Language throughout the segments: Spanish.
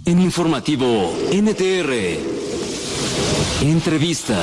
En Informativo NTR. Entrevista.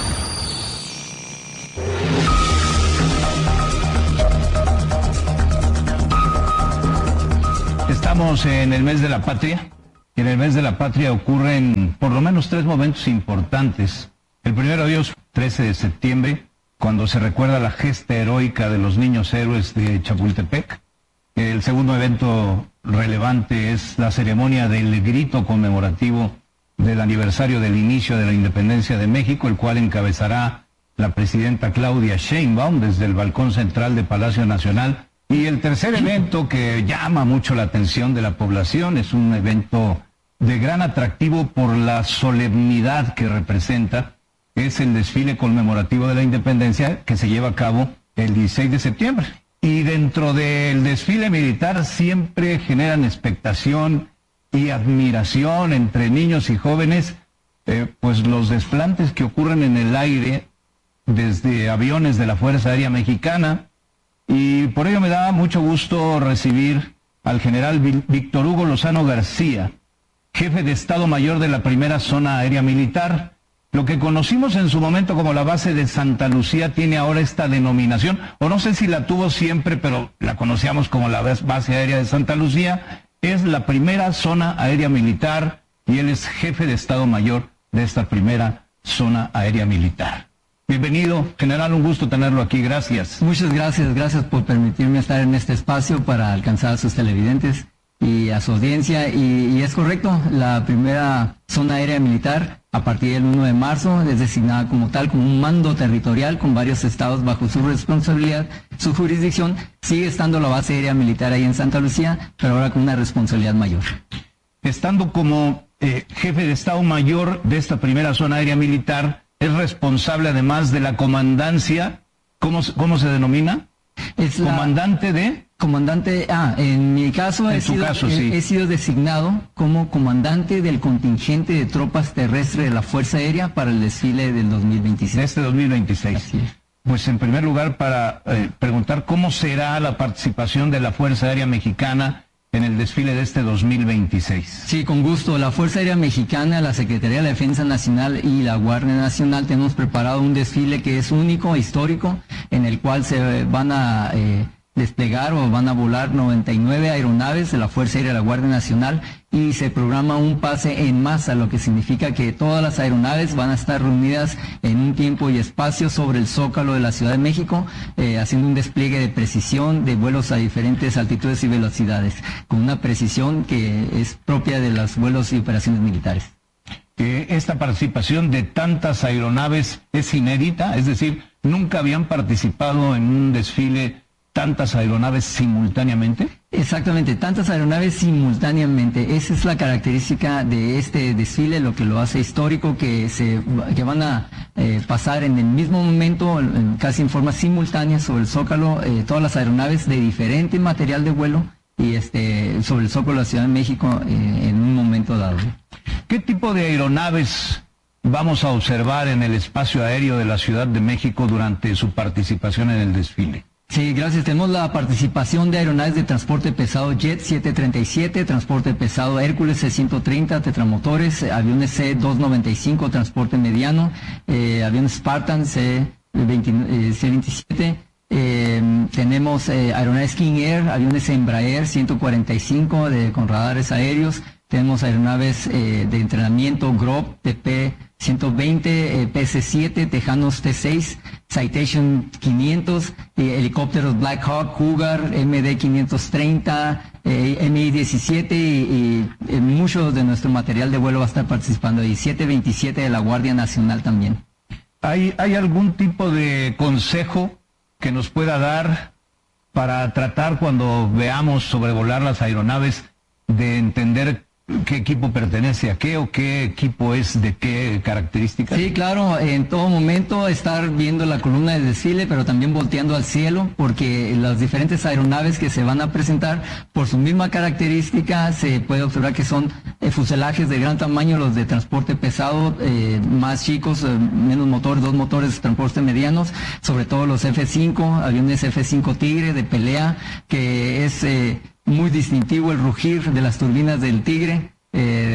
Estamos en el mes de la patria. En el mes de la patria ocurren por lo menos 3 momentos importantes. El primero de ellos, 13 de septiembre, cuando se recuerda la gesta heroica de los niños héroes de Chapultepec. El segundo evento relevante es la ceremonia del grito conmemorativo del aniversario del inicio de la independencia de México, el cual encabezará la presidenta Claudia Sheinbaum desde el balcón central de Palacio Nacional. Y el tercer evento que llama mucho la atención de la población es un evento de gran atractivo por la solemnidad que representa. Es el desfile conmemorativo de la independencia que se lleva a cabo el 16 de septiembre. Y dentro del desfile militar siempre generan expectación y admiración entre niños y jóvenes, pues los desplantes que ocurren en el aire desde aviones de la Fuerza Aérea Mexicana. Y por ello me da mucho gusto recibir al general Víctor Hugo Lozano García, jefe de Estado Mayor de la Primera Zona Aérea Militar. Lo que conocimos en su momento como la base de Santa Lucía tiene ahora esta denominación, o no sé si la tuvo siempre, pero la conocíamos como la base aérea de Santa Lucía. Es la Primera Zona Aérea Militar y él es jefe de Estado Mayor de esta Primera Zona Aérea Militar. Bienvenido, general, un gusto tenerlo aquí, gracias. Muchas gracias, gracias por permitirme estar en este espacio para alcanzar a sus televidentes y a su audiencia. Y es correcto, la Primera Zona Aérea Militar, a partir del 1 de marzo, es designada como tal, como un mando territorial con varios estados bajo su responsabilidad, su jurisdicción. Sigue estando la base aérea militar ahí en Santa Lucía, pero ahora con una responsabilidad mayor. Estando como jefe de Estado Mayor de esta Primera Zona Aérea Militar, es responsable además de la comandancia. ¿Cómo se denomina? Es comandante de... Comandante, en mi caso, he sido designado como comandante del contingente de tropas terrestres de la Fuerza Aérea para el desfile del 2026. De este 2026. Así es. Pues en primer lugar, para preguntar cómo será la participación de la Fuerza Aérea Mexicana en el desfile de este 2026. Sí, con gusto. La Fuerza Aérea Mexicana, la Secretaría de la Defensa Nacional y la Guardia Nacional tenemos preparado un desfile que es único, histórico, en el cual se van a desplegar o van a volar 99 aeronaves de la Fuerza Aérea de la Guardia Nacional y se programa un pase en masa, lo que significa que todas las aeronaves van a estar reunidas en un tiempo y espacio sobre el Zócalo de la Ciudad de México, haciendo un despliegue de precisión de vuelos a diferentes altitudes y velocidades, con una precisión que es propia de los vuelos y operaciones militares. Esta participación de tantas aeronaves es inédita, es decir, nunca habían participado en un desfile tantas aeronaves simultáneamente. Exactamente, tantas aeronaves simultáneamente. Esa es la característica de este desfile, lo que lo hace histórico, que van a pasar en el mismo momento, casi en forma simultánea, sobre el Zócalo, todas las aeronaves de diferente material de vuelo y sobre el Zócalo de la Ciudad de México en un momento dado. ¿Qué tipo de aeronaves vamos a observar en el espacio aéreo de la Ciudad de México durante su participación en el desfile? Sí, gracias. Tenemos la participación de aeronaves de transporte pesado Jet 737, transporte pesado Hércules C-130, tetramotores, aviones C-295, transporte mediano, aviones Spartan C-27, tenemos aeronaves King Air, aviones Embraer 145 con radares aéreos, tenemos aeronaves de entrenamiento Grob TP-120, PC-7, Tejanos T-6, Citation 500, helicópteros Black Hawk, Cougar, MD-530, Mi-17 y mucho de nuestro material de vuelo va a estar participando, y 727 de la Guardia Nacional también. ¿Hay algún tipo de consejo que nos pueda dar para tratar, cuando veamos sobrevolar las aeronaves, de entender qué equipo pertenece a qué o qué equipo es de qué características? Sí, claro, en todo momento estar viendo la columna de desfile, pero también volteando al cielo, porque las diferentes aeronaves que se van a presentar, por su misma característica, se puede observar que son fuselajes de gran tamaño, los de transporte pesado, más chicos, menos motores, 2 motores de transporte medianos, sobre todo los F-5, aviones F-5 Tigre de pelea, que es muy distintivo el rugir de las turbinas del Tigre, de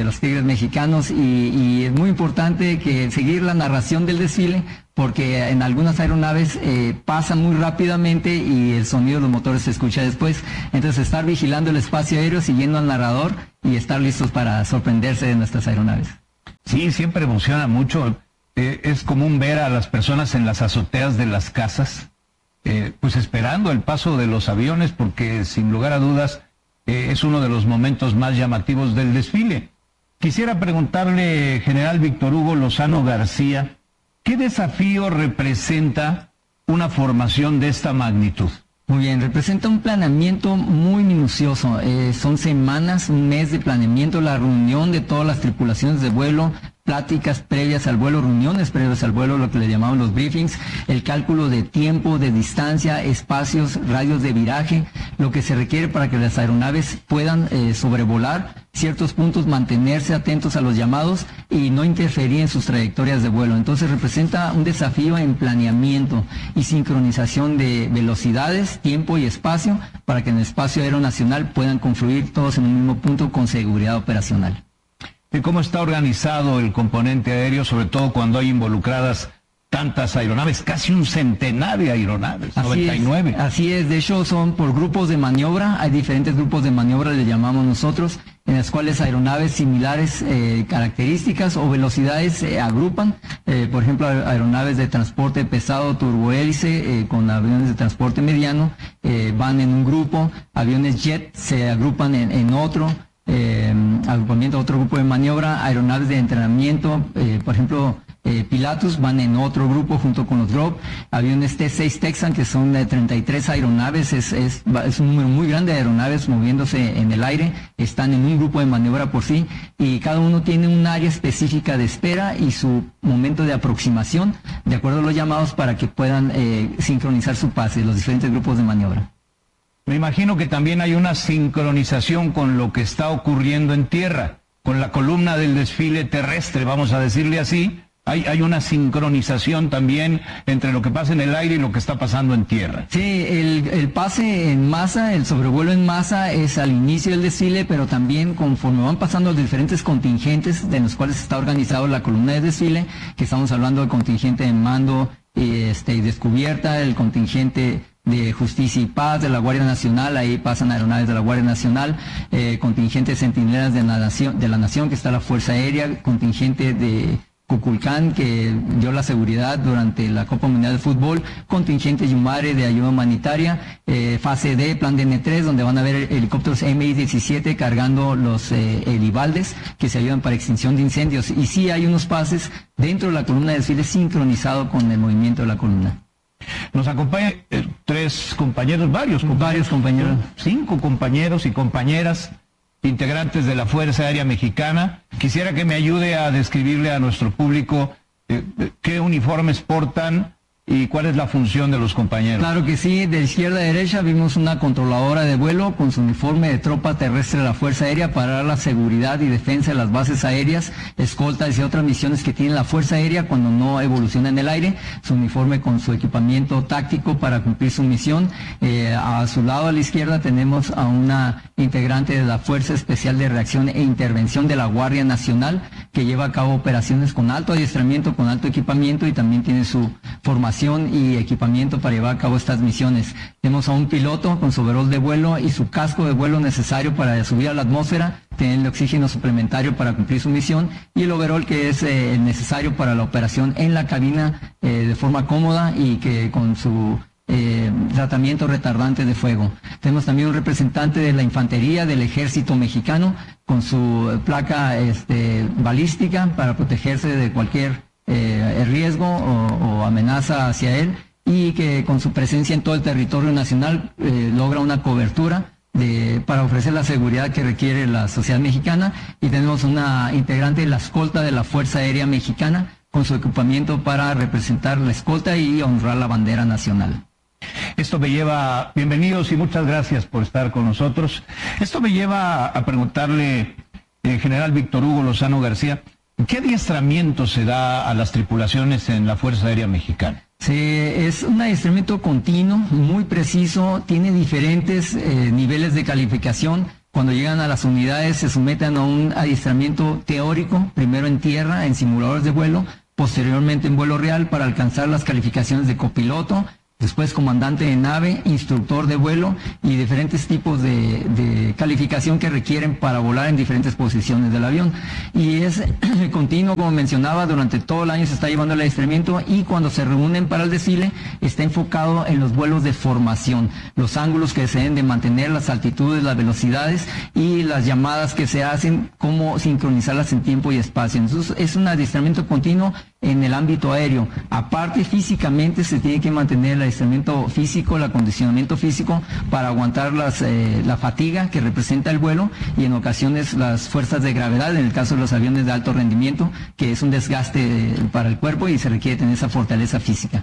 los Tigres mexicanos, y es muy importante que seguir la narración del desfile, porque en algunas aeronaves pasa muy rápidamente y el sonido de los motores se escucha después. Entonces estar vigilando el espacio aéreo, siguiendo al narrador y estar listos para sorprenderse de nuestras aeronaves. Sí, siempre emociona mucho. Es común ver a las personas en las azoteas de las casas, pues esperando el paso de los aviones, porque sin lugar a dudas es uno de los momentos más llamativos del desfile. Quisiera preguntarle, General Víctor Hugo Lozano García, ¿qué desafío representa una formación de esta magnitud? Muy bien, representa un planeamiento muy minucioso. Son semanas, un mes de planeamiento, la reunión de todas las tripulaciones de vuelo, pláticas previas al vuelo, reuniones previas al vuelo, lo que le llamamos los briefings, el cálculo de tiempo, de distancia, espacios, radios de viraje, lo que se requiere para que las aeronaves puedan sobrevolar ciertos puntos, mantenerse atentos a los llamados y no interferir en sus trayectorias de vuelo. Entonces representa un desafío en planeamiento y sincronización de velocidades, tiempo y espacio para que en el espacio aéreo nacional puedan confluir todos en un mismo punto con seguridad operacional. ¿Y cómo está organizado el componente aéreo, sobre todo cuando hay involucradas tantas aeronaves, casi un centenar de aeronaves, 99? Así es, de hecho son por grupos de maniobra, hay diferentes grupos de maniobra, le llamamos nosotros, en las cuales aeronaves similares características o velocidades se agrupan, por ejemplo aeronaves de transporte pesado turbohélice con aviones de transporte mediano van en un grupo, aviones jet se agrupan en otro, agrupamiento, otro grupo de maniobra, aeronaves de entrenamiento, por ejemplo Pilatus van en otro grupo junto con los Drop, aviones T-6 Texan que son de 33 aeronaves, es un número muy grande de aeronaves moviéndose en el aire, están en un grupo de maniobra por sí y cada uno tiene un área específica de espera y su momento de aproximación de acuerdo a los llamados para que puedan sincronizar su pase, los diferentes grupos de maniobra. Me imagino que también hay una sincronización con lo que está ocurriendo en tierra, con la columna del desfile terrestre, vamos a decirle así. Hay una sincronización también entre lo que pasa en el aire y lo que está pasando en tierra. Sí, el pase en masa, el sobrevuelo en masa es al inicio del desfile, pero también conforme van pasando los diferentes contingentes de los cuales está organizado la columna de desfile, que estamos hablando del contingente de mando y descubierta, el contingente de Justicia y Paz, de la Guardia Nacional, ahí pasan aeronaves de la Guardia Nacional, contingente de centinelas de la Nación, que está la Fuerza Aérea, contingente de Cuculcán, que dio la seguridad durante la Copa Mundial de Fútbol, contingente Yumare de ayuda humanitaria, fase D, plan de N3, donde van a haber helicópteros MI-17 cargando los helibaldes que se ayudan para extinción de incendios. Y sí hay unos pases dentro de la columna de desfile sincronizado con el movimiento de la columna. Nos acompañan varios compañeros, 5 compañeros y compañeras integrantes de la Fuerza Aérea Mexicana. Quisiera que me ayude a describirle a nuestro público qué uniformes portan y cuál es la función de los compañeros. Claro que sí, de izquierda a derecha vimos una controladora de vuelo con su uniforme de tropa terrestre de la Fuerza Aérea para la seguridad y defensa de las bases aéreas, escoltas y otras misiones que tiene la Fuerza Aérea cuando no evoluciona en el aire, su uniforme con su equipamiento táctico para cumplir su misión. A su lado a la izquierda tenemos a una integrante de la Fuerza Especial de Reacción e Intervención de la Guardia Nacional que lleva a cabo operaciones con alto adiestramiento, con alto equipamiento y también tiene su formación y equipamiento para llevar a cabo estas misiones. Tenemos a un piloto con su overol de vuelo y su casco de vuelo necesario para subir a la atmósfera, tiene el oxígeno suplementario para cumplir su misión y el overol que es necesario para la operación en la cabina de forma cómoda y que con su tratamiento retardante de fuego. Tenemos también un representante de la infantería del ejército mexicano con su placa balística para protegerse de cualquier riesgo o amenaza hacia él y que con su presencia en todo el territorio nacional logra una cobertura para ofrecer la seguridad que requiere la sociedad mexicana. Y tenemos una integrante de la escolta de la Fuerza Aérea Mexicana con su equipamiento para representar la escolta y honrar la bandera nacional. Esto me lleva, bienvenidos y muchas gracias por estar con nosotros. Esto me lleva a preguntarle, General Víctor Hugo Lozano García, ¿qué adiestramiento se da a las tripulaciones en la Fuerza Aérea Mexicana? Sí, es un adiestramiento continuo, muy preciso, tiene diferentes niveles de calificación Cuando llegan a las unidades se someten a un adiestramiento teórico, primero en tierra, en simuladores de vuelo, posteriormente en vuelo real para alcanzar las calificaciones de copiloto, después comandante de nave, instructor de vuelo y diferentes tipos de calificación que requieren para volar en diferentes posiciones del avión. Y es continuo, como mencionaba, durante todo el año se está llevando el adiestramiento, y cuando se reúnen para el desfile está enfocado en los vuelos de formación, los ángulos que se deben de mantener, las altitudes, las velocidades y las llamadas que se hacen, cómo sincronizarlas en tiempo y espacio. Entonces es un adiestramiento continuo en el ámbito aéreo. Aparte, físicamente se tiene que mantener el adiestramiento físico, el acondicionamiento físico para aguantar la fatiga que representa el vuelo, y en ocasiones las fuerzas de gravedad, en el caso de los aviones de alto rendimiento, que es un desgaste para el cuerpo y se requiere tener esa fortaleza física.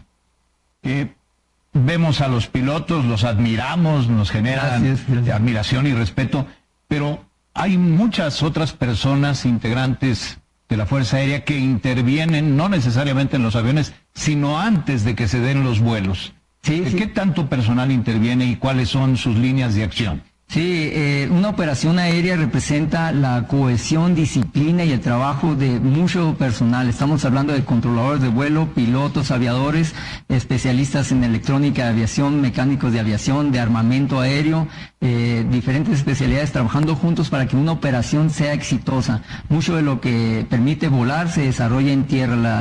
Vemos a los pilotos, los admiramos, nos genera admiración y respeto, pero hay muchas otras personas integrantes de la Fuerza Aérea que intervienen no necesariamente en los aviones, sino antes de que se den los vuelos. ¿Qué tanto personal interviene y cuáles son sus líneas de acción? Sí, una operación aérea representa la cohesión, disciplina y el trabajo de mucho personal. Estamos hablando de controladores de vuelo, pilotos, aviadores, especialistas en electrónica de aviación, mecánicos de aviación, de armamento aéreo, diferentes especialidades trabajando juntos para que una operación sea exitosa. Mucho de lo que permite volar se desarrolla en tierra.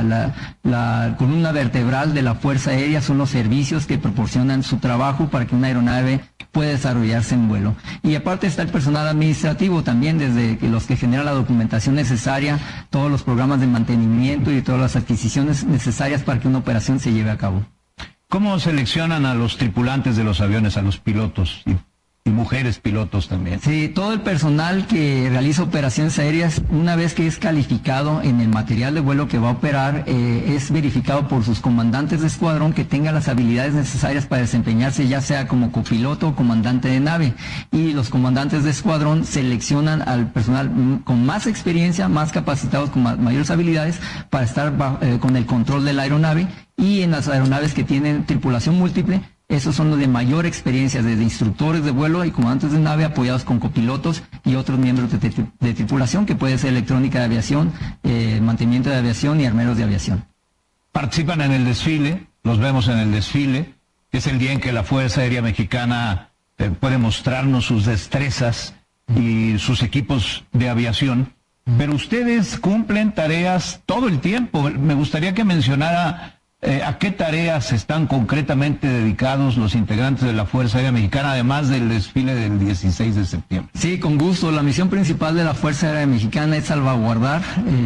La columna vertebral de la Fuerza Aérea son los servicios que proporcionan su trabajo para que una aeronave pueda desarrollarse en vuelo. Y aparte está el personal administrativo también, desde los que generan la documentación necesaria, todos los programas de mantenimiento y todas las adquisiciones necesarias para que una operación se lleve a cabo. ¿Cómo seleccionan a los tripulantes de los aviones, a los pilotos y mujeres pilotos también? Sí, todo el personal que realiza operaciones aéreas, una vez que es calificado en el material de vuelo que va a operar, es verificado por sus comandantes de escuadrón que tenga las habilidades necesarias para desempeñarse, ya sea como copiloto o comandante de nave. Y los comandantes de escuadrón seleccionan al personal con más experiencia, más capacitados, con mayores habilidades para estar con el control de la aeronave. Y en las aeronaves que tienen tripulación múltiple, esos son los de mayor experiencia, desde instructores de vuelo y comandantes de nave apoyados con copilotos y otros miembros de tripulación, que puede ser electrónica de aviación, mantenimiento de aviación y armeros de aviación. Participan en el desfile, los vemos en el desfile, es el día en que la Fuerza Aérea Mexicana puede mostrarnos sus destrezas y sus equipos de aviación, pero ustedes cumplen tareas todo el tiempo. Me gustaría que mencionara ¿a qué tareas están concretamente dedicados los integrantes de la Fuerza Aérea Mexicana, además del desfile del 16 de septiembre? Sí, con gusto. La misión principal de la Fuerza Aérea Mexicana es salvaguardar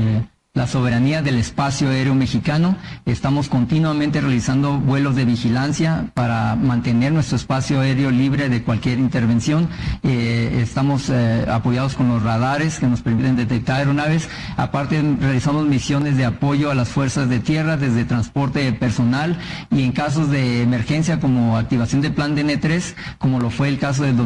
la soberanía del espacio aéreo mexicano. Estamos continuamente realizando vuelos de vigilancia para mantener nuestro espacio aéreo libre de cualquier intervención. Estamos apoyados con los radares que nos permiten detectar aeronaves. Aparte, realizamos misiones de apoyo a las fuerzas de tierra, desde transporte de personal, y en casos de emergencia como activación de plan DN3, como lo fue el caso del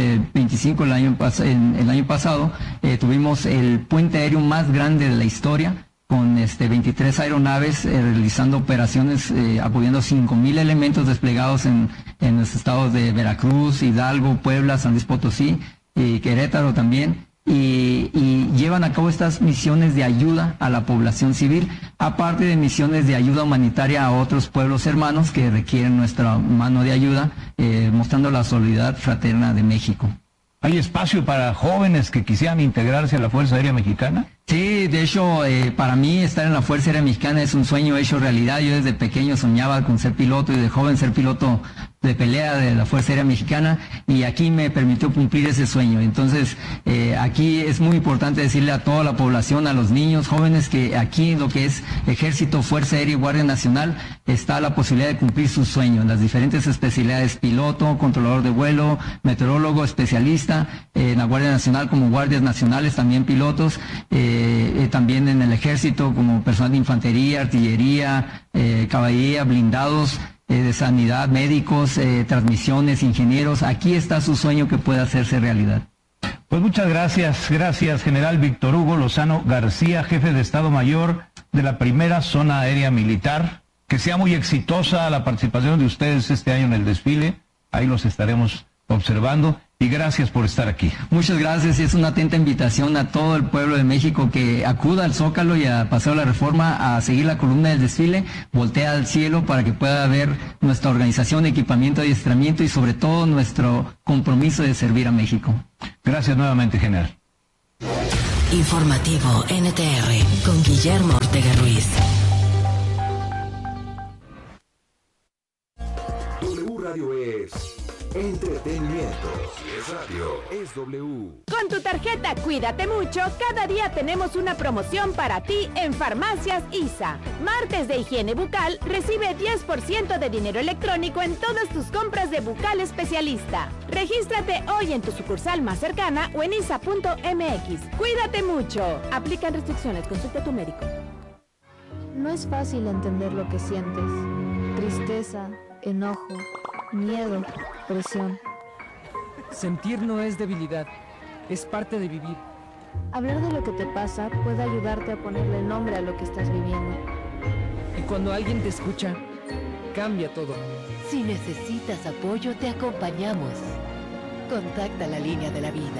2025, el año pasado, tuvimos el puente aéreo más grande de la historia, con 23 aeronaves realizando operaciones, apoyando 5,000 elementos desplegados en los estados de Veracruz, Hidalgo, Puebla, San Luis Potosí y Querétaro también, y llevan a cabo estas misiones de ayuda a la población civil, aparte de misiones de ayuda humanitaria a otros pueblos hermanos que requieren nuestra mano de ayuda, mostrando la solidaridad fraterna de México. ¿Hay espacio para jóvenes que quisieran integrarse a la Fuerza Aérea Mexicana? Sí, de hecho, para mí estar en la Fuerza Aérea Mexicana es un sueño hecho realidad. Yo desde pequeño soñaba con ser piloto, y de joven ser piloto de pelea de la Fuerza Aérea Mexicana, y aquí me permitió cumplir ese sueño. Entonces, aquí es muy importante decirle a toda la población, a los niños, jóvenes, que aquí en lo que es Ejército, Fuerza Aérea y Guardia Nacional está la posibilidad de cumplir su sueño en las diferentes especialidades: piloto, controlador de vuelo, meteorólogo, especialista, en la Guardia Nacional como guardias nacionales, también pilotos, también en el Ejército como personal de infantería, artillería, caballería, blindados, de sanidad, médicos, transmisiones, ingenieros. Aquí está su sueño que puede hacerse realidad. Pues muchas gracias, General Víctor Hugo Lozano García, jefe de Estado Mayor de la Primera Zona Aérea Militar. Que sea muy exitosa la participación de ustedes este año en el desfile, ahí los estaremos observando. y gracias por estar aquí. Muchas gracias, y es una atenta invitación a todo el pueblo de México que acuda al Zócalo y a Paseo de la Reforma a seguir la columna del desfile, voltea al cielo para que pueda ver nuestra organización, equipamiento, adiestramiento y sobre todo nuestro compromiso de servir a México. Gracias nuevamente, general. Informativo NTR con Guillermo Ortega Ruiz. W Radio es entretenimiento. Es radio, es W. Con tu tarjeta Cuídate Mucho, cada día tenemos una promoción para ti en Farmacias ISA. Martes de higiene bucal, recibe 10% de dinero electrónico en todas tus compras de bucal especialista. Regístrate hoy en tu sucursal más cercana o en isa.mx. Cuídate mucho. Aplican restricciones, consulta a tu médico. No es fácil entender lo que sientes. Tristeza, enojo, miedo, presión. Sentir no es debilidad, es parte de vivir. Hablar de lo que te pasa puede ayudarte a ponerle nombre a lo que estás viviendo. Y cuando alguien te escucha, cambia todo. Si necesitas apoyo, te acompañamos. Contacta la línea de la vida.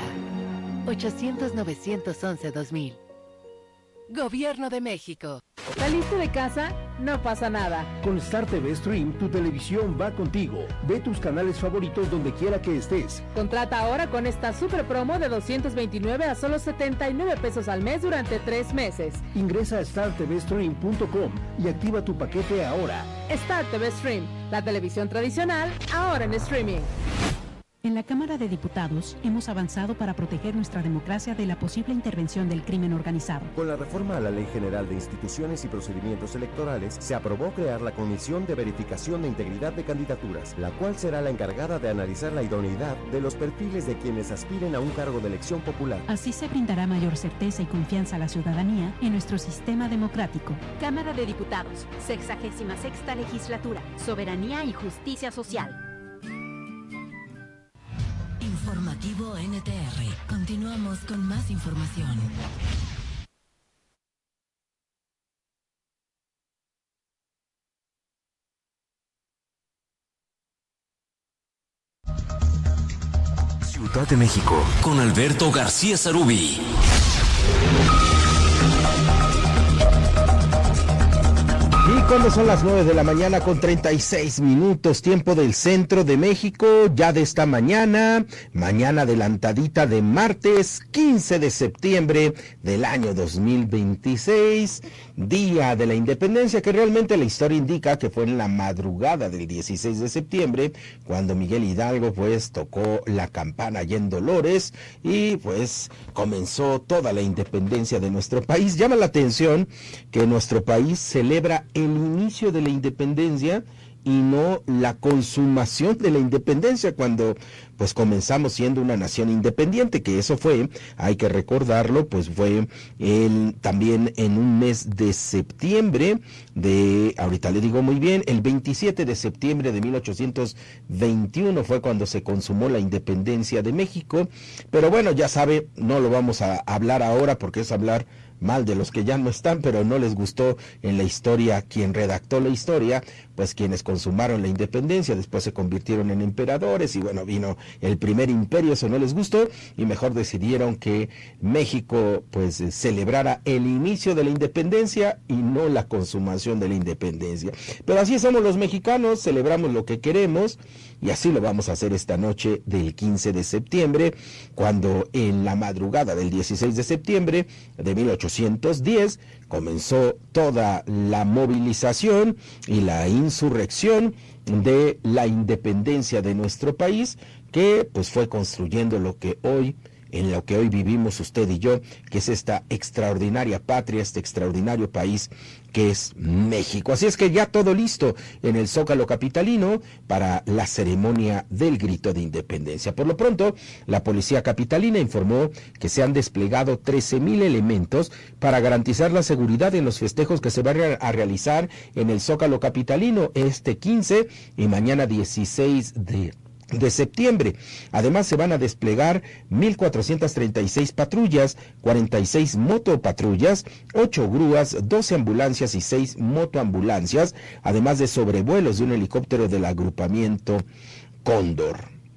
800-911-2000. Gobierno de México. ¿Saliste de casa? No pasa nada. Con Star TV Stream, tu televisión va contigo. Ve tus canales favoritos donde quiera que estés. Contrata ahora con esta super promo de 229 a solo 79 pesos al mes durante 3 meses. Ingresa a startvstream.com y activa tu paquete ahora. Star TV Stream, la televisión tradicional, ahora en streaming. En la Cámara de Diputados hemos avanzado para proteger nuestra democracia de la posible intervención del crimen organizado. Con la reforma a la Ley General de Instituciones y Procedimientos Electorales, se aprobó crear la Comisión de Verificación de Integridad de Candidaturas, la cual será la encargada de analizar la idoneidad de los perfiles de quienes aspiren a un cargo de elección popular. Así se brindará mayor certeza y confianza a la ciudadanía en nuestro sistema democrático. Cámara de Diputados, 66ª Legislatura, Soberanía y Justicia Social. Informativo NTR. Continuamos con más información. Ciudad de México, con Alberto García Sarubi. Y cuando son las 9 de la mañana con 36 minutos, tiempo del centro de México, ya de esta mañana adelantadita de martes 15 de septiembre del año 2026, Día de la Independencia, que realmente la historia indica que fue en la madrugada del 16 de septiembre, cuando Miguel Hidalgo pues tocó la campana allá en Dolores y pues comenzó toda la independencia de nuestro país. Llama la atención que nuestro país celebra el inicio de la independencia y no la consumación de la independencia, cuando pues comenzamos siendo una nación independiente, que eso fue, hay que recordarlo, pues fue también en un mes de septiembre ahorita le digo muy bien, el 27 de septiembre de 1821 fue cuando se consumó la independencia de México, pero bueno, ya sabe, no lo vamos a hablar ahora porque es hablar mal de los que ya no están, pero no les gustó en la historia quien redactó la historia, pues quienes consumaron la independencia, después se convirtieron en emperadores y bueno, vino el primer imperio, eso no les gustó y mejor decidieron que México pues celebrara el inicio de la independencia y no la consumación de la independencia. Pero así somos los mexicanos, celebramos lo que queremos y así lo vamos a hacer esta noche del 15 de septiembre, cuando en la madrugada del 16 de septiembre de 1810 comenzó toda la movilización y la insurrección de la independencia de nuestro país, que pues fue construyendo en lo que hoy vivimos usted y yo, que es esta extraordinaria patria, este extraordinario país que es México. Así es que ya todo listo en el Zócalo capitalino para la ceremonia del grito de independencia. Por lo pronto, la policía capitalina informó que se han desplegado 13,000 elementos para garantizar la seguridad en los festejos que se van a realizar en el Zócalo capitalino este 15 y mañana 16 de septiembre. Además se van a desplegar 1,436 patrullas, 46 motopatrullas, 8 grúas, 12 ambulancias y 6 motoambulancias, además de sobrevuelos de un helicóptero del agrupamiento Cóndor.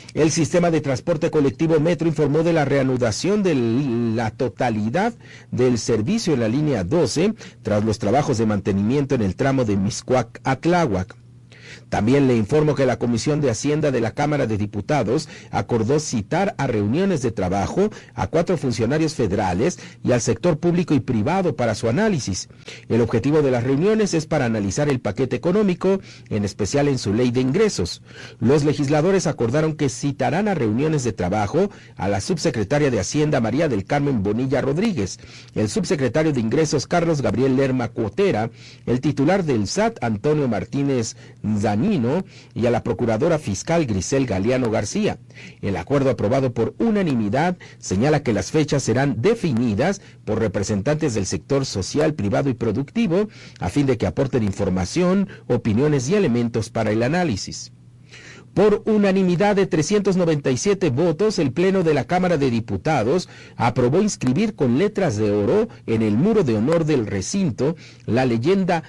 El sistema de transporte colectivo Metro informó de la reanudación de la totalidad del servicio en la línea 12 tras los trabajos de mantenimiento en el tramo de Mixcoac a Tláhuac. También le informo que la Comisión de Hacienda de la Cámara de Diputados acordó citar a reuniones de trabajo a 4 funcionarios federales y al sector público y privado para su análisis. El objetivo de las reuniones es para analizar el paquete económico, en especial en su ley de ingresos. Los legisladores acordaron que citarán a reuniones de trabajo a la subsecretaria de Hacienda María del Carmen Bonilla Rodríguez, el subsecretario de Ingresos Carlos Gabriel Lerma Cuotera, el titular del SAT Antonio Martínez Danino y a la procuradora fiscal Grisel Galeano García. El acuerdo aprobado por unanimidad señala que las fechas serán definidas por representantes del sector social, privado y productivo a fin de que aporten información, opiniones y elementos para el análisis. Por unanimidad de 397 votos, el Pleno de la Cámara de Diputados aprobó inscribir con letras de oro en el muro de honor del recinto la leyenda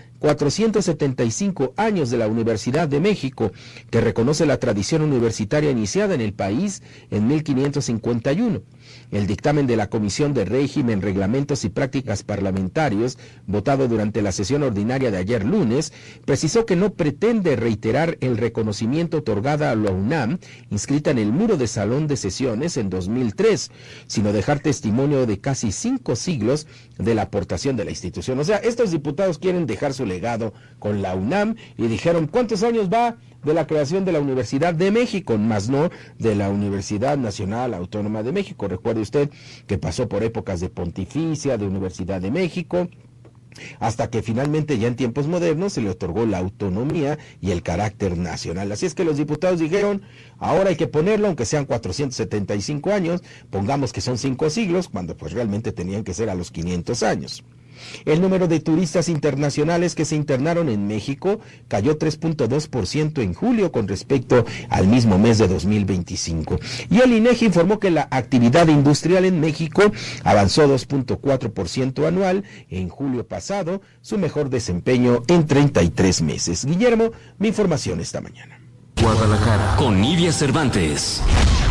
475 años de la Universidad de México, que reconoce la tradición universitaria iniciada en el país en 1551. El dictamen de la Comisión de Régimen, Reglamentos y Prácticas Parlamentarios, votado durante la sesión ordinaria de ayer lunes, precisó que no pretende reiterar el reconocimiento otorgado a la UNAM, inscrita en el muro de Salón de Sesiones en 2003, sino dejar testimonio de casi 5 siglos de la aportación de la institución. O sea, estos diputados quieren dejar su legado con la UNAM y dijeron, ¿cuántos años va de la creación de la Universidad de México? Más no de la Universidad Nacional Autónoma de México. Recuerde usted que pasó por épocas de pontificia, de Universidad de México, hasta que finalmente ya en tiempos modernos se le otorgó la autonomía y el carácter nacional. Así es que los diputados dijeron, ahora hay que ponerlo, aunque sean 475 años, pongamos que son 5 siglos, cuando pues realmente tenían que ser a los 500 años. El número de turistas internacionales que se internaron en México cayó 3.2% en julio con respecto al mismo mes de 2025. Y el INEGI informó que la actividad industrial en México avanzó 2.4% anual en julio pasado, su mejor desempeño en 33 meses. Guillermo, mi información esta mañana. Guadalajara, con Nidia Cervantes.